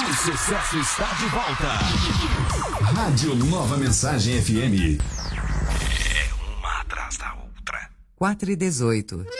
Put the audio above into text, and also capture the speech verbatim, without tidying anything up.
O sucesso está de volta. Rádio Nova Mensagem F M. É uma atrás da outra. quatro e dezoito.